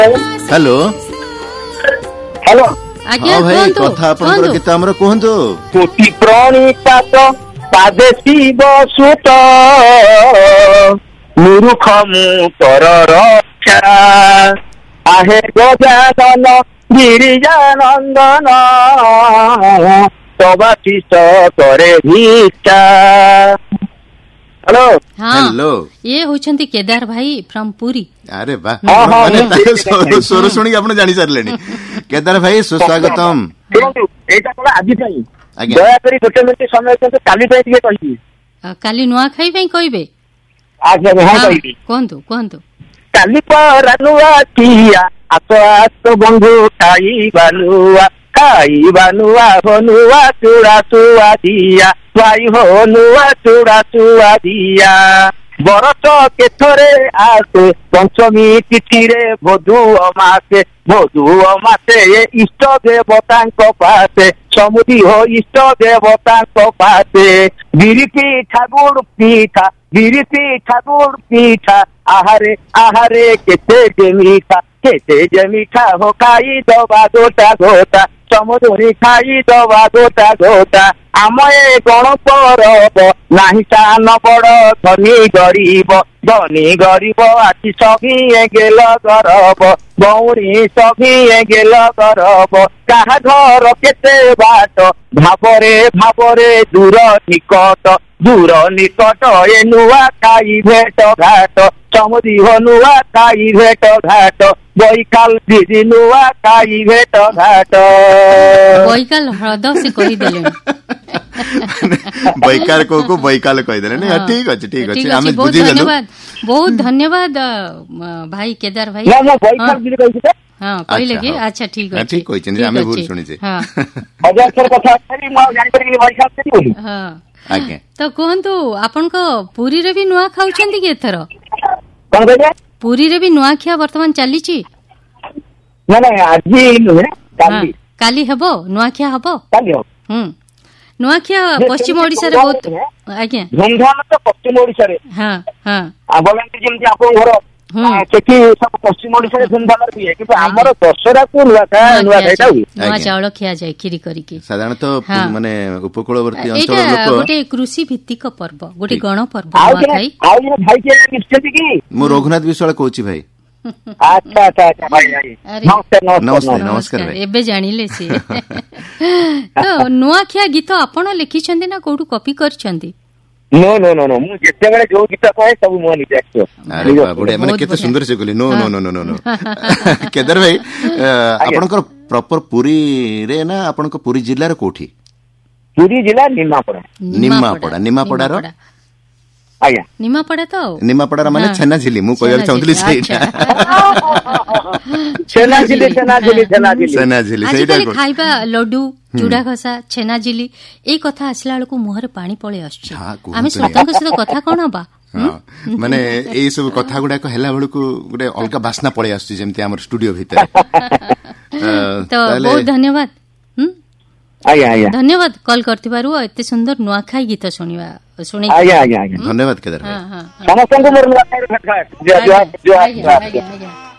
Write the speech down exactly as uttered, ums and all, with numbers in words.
Hello hello आज्ञा हाँ भाई कुहନ୍ତୁ कथा आपनकर गीत हमर कहंतु कोटि प्रणीपात पादे शिव सुत मूर्ख मु पर रक्षा आहे गजानन गिरिजानंदन तबाशिष करे भिक्षा। हेलो हाँ हेलो ये होचंती केदार भाई फ्रॉम पुरी। अरे वाह हाँ, हाँ, माने हाँ। तार स्वर स्वर सुनी आपण जानि सारलेनी केदार भाई सुस्वागतम देखନ୍ତୁ ଏଇଟା କଣ ଆଜି ପାଇଁ ଆଜ୍ଞା। ଦୟାକରି ଗୋଟେ ମିନିଟ୍ ସମୟ ଦିଅନ୍ତୁ କାଲି ପାଇଁ ଟିକେ କହିବି। आ, କାଲି ନୂଆ ଖାଇ ପାଇଁ କହିବେ ଆଜ୍ଞା ହଁ ହଁ, କହିବି। କୁହନ୍ତୁ କୁହନ୍ତୁ କାଲି ପରା ନୂଆ କିଆ ଆସ ଆସ ବନ୍ଧୁ ଖାଇବା ନୂଆ ଖାଇବା ନୂଆ ହୋ ନୂଆ ଚୁଡ଼ା ଚୁଆ ଦିଆ ଭାଇ ହୋ ନୂଆ ଚୁଡ଼ା ଚୁଆ ଦିଆ ବରଷ କେଥରେ ଆସେ ପଞ୍ଚମୀ ତିଥିରେ ଭୋଦୁଅ ମାସେ ଭୋଦୁଅ ମାସେ ଏ ଇଷ୍ଟ ଦେବତାଙ୍କ ପାଶେ ସମୁଦି ହୋ ଇଷ୍ଟ ଦେବତାଙ୍କ ପାଶେ ବିରି ପିଠା ଗୁଡ଼ ପିଠା ବିରି ପିଠା ଗୁଡ଼ ପିଠା ଆହାରେ ଆହାରେ କେତେ ଯେ ମିଠା କେତେ ଯେ ମିଠା ହୋ ଖାଇଦବା ଗୋଟା ଗୋଟା ସମୁଦୁରୀ ଖାଇଦବା ଗୋଟା ଗୋଟା ଆମ ଏ ଗଣ ପରବ ନାହିଁ ସାନ ବଡ ଧନୀ ଗରିବ ଧନୀ ଗରିବ ଆଜି ସଭିଏ ଗେଲ ଗରବ ଭଉଣୀ ସଭିଏ ଗେଲ ଗରବ କାହା ଘର କେତେ ବାଟ ଭାବରେ ଭାବରେ ଦୂର ନିକଟ ଦୂର ନିକଟ ଏ ନୂଆ ଖାଇ ଭେଟ ଘାଟ ସମୁଦି ହୋ ନୂଆ ଖାଇ ଭେଟ ଘାଟ ବୈକାଲ ଦିଦି ନୂଆ ଖାଇ ଭେଟ ଘାଟ। ବୈକାଲ ହ୍ରଦ ସେ କହିଦେଲେ ବୈକାର को को ବୈକାଲ କହିଦେଲେ ନା ଠିକ ଅଛି ଠିକ ଅଛି ଆମେ ବହୁତ ବୁଝିଦେଲୁ ଧନ୍ୟବାଦ ବହୁତ ଧନ୍ୟବାଦ ଅ, ଭାଇ କେଦାର ଭାଇ ନା ମୁଁ ବୈକାଲ ହଁ, ଦିଦି କହିଛି ତ ହଁ କହିଲେ ଆଚ୍ଛା, କି ହଉ। ଆଚ୍ଛା ଠିକ ନା, ଅଛି ଠିକ କହିଛନ୍ତି ଯେ ଠିକ ଆମେ ଭୁଲ ଅଛି। ଶୁଣିଛେ। ହଁ ହଜାର ଥର କଥା ଅଛି ମୁଁ ଆଉ ଜାଣିପାରିବିନି ବୈକାଲ ଦିଦି ବୋଲି। ହଁ ଆଜ୍ଞା ତ କୁହନ୍ତୁ ଆପଣଙ୍କ ପୁରୀରେ ବି ନୂଆ ଖାଉଛନ୍ତି କି ଏଥର କଣ କହିଲେ? ପୁରୀରେ ବି ନୂଆଖିଆ ବର୍ତ୍ତମାନ ଚାଲିଛି ନା ନାଇଁ ଆଜି ନୁହେଁ କାଲି ହଁ, କାଲି ହେବ ନୂଆଖିଆ ହେବ କାଲି ହବ। ହୁଁ ନୂଆଖିଆ ଯେ ପଶ୍ଚିମ ସେମିତି ଓଡିଶାରେ ଧୁମଧାମ ବହୁତ ନୁହେଁ। ଆଜ୍ଞା ଧୁମଧାମ ତ ପଶ୍ଚିମ ଓଡିଶାରେ ହଁ ହଁ ବଲାଙ୍ଗୀର ଯେମିତି ଆପଣଙ୍କ ଘର ହୁଁ। ଆ, ସେଠି ସବୁ ପଶ୍ଚିମ ଓଡିଶାରେ ଧୁମଧାମରେ ହୁଏ କିନ୍ତୁ ଆଜ୍ଞା। ଆମର ଦଶହରାକୁ ନୂଆ ଖା ନୂଆ ନୂଆ ଖାଇଟା ଖିଆଯାଏ, ହୁଏ। ନୂଆ ଆଜ୍ଞା। ଚାଉଳ ଖିଆଯାଏ କ୍ଷୀରି କରିକି ସାଧାରଣତଃ ହଁ। ମାନେ ଉପକୂଳବର୍ତ୍ତୀ ଏଇଟା ଅଞ୍ଚଳର ଲୋକ ଗୋଟେ କୃଷି ଭିତ୍ତିକ ପର୍ବ ଗୋଟେ ଠିକ। ଗଣ ପର୍ବ ଆଉ ଜଣେ ନୂଆଖାଇ ଆଉ ଜଣେ ଭାଇ କିଏ ନିଶ୍ଚିତ କି? ମୁଁ ରଘୁନାଥ ବିଶ୍ୱାଳ କହୁଛି ଭାଇ ଆଚ୍ଛା ଆଚ୍ଛା ଆଚ୍ଛା ଭାଇ ଭାଇ ଆରେ। ନମସ୍କାର ନମସ୍କାର। ନମସ୍କାର ନମସ୍କାର ଭାଇ। ଏବେ ଜାଣିଲେ ସିଏ ତ ନୂଆଖିଆ ଗୀତ ଆପଣ ଲେଖିଛନ୍ତି ନା କୋଉଠୁ କପି କରିଛନ୍ତି ନୋ ନୋ ନୋ ନୋ ମୁଁ ଯେତେବେଳେ ଯୋଉ ଗୀତ କହେ ସବୁ ମୋ ନିଜେ ଆସିବ। ଆରେ ବାଃ, ବଢିଆ ମାନେ ବହୁତ କେତେ ବଢିଆ। ସୁନ୍ଦର ସେ କହିଲେ ନୋ ନୋ ହଁ। No no no no Kedar ଭାଇ ଅ, ଆପଣଙ୍କର ପ୍ରପର ପୁରୀରେ ନା ଆପଣଙ୍କ ପୁରୀ ଜିଲ୍ଲାର କୋଉଠି ପୁରୀ ଜିଲ୍ଲା ନିମାପଡା। ନିମାପଡା ନିମାପଡାର ଆଜ୍ଞା ନିମାପଡା ତ ଆଉ ନିମାପଡାର ମାନେ ହଁ। ଛେନାଝିଲି ମୁଁ କହିବାକୁ ଚାହୁଁଥିଲି ଛେନାଝିଲି, ସେଇଟା ଛେନାଝିଲି ଛେନାଝିଲି ଛେନାଝିଲି ଛେନାଝିଲି ସେଇଟା ଆଜିକାଲି କହୁଛି। ଖାଇବା ଲଡୁ ଚୁଡା ଘଷା ଛେନାଝିଲି ଏଇ କଥା ଆସିଲା ବେଳକୁ ମୁହଁରେ ପାଣି ପଳେଇ ଆସୁଛି ହଁ, କୁହନ୍ତୁନି। ଆମେ ଶ୍ରୋତାଙ୍କ ସହିତ କଥା କଣ ହବା ହଁ, ମାନେ ଏଇ ସବୁ କଥା ଗୁଡାକ ହେଲା ବେଳକୁ ଗୋଟେ ଅଲଗା ବାସ୍ନା ପଳେଇ ଆସୁଛି ଯେମିତି ଆମର ଷ୍ଟୁଡିଓ ଭିତରେ ଅ, ତ ତାହେଲେ ବହୁତ ଧନ୍ୟବାଦ ହୁଁ ଆଜ୍ଞା ଆଜ୍ଞା ଧନ୍ୟବାଦ କଲ୍ କରିଥିବାରୁ ଏତେ ସୁନ୍ଦର ନୂଆଖାଇ ଗୀତ ଶୁଣିବା ଶୁଣି ଆଜ୍ଞା ଆଜ୍ଞା ଆଜ୍ଞା ଧନ୍ୟବାଦ କେଦାର ଭାଇ ହଁ ହଁ ହଁ। ସମସ୍ତଙ୍କୁ ମୋର ନୂଆ ଖାଇର ଭେଟ ଘାଟ। ଜୁହାର ଆଜ୍ଞା ଜୁହାର ଆଜ୍ଞା ଜୁହାର ଆଜ୍ଞା ଆଜ୍ଞା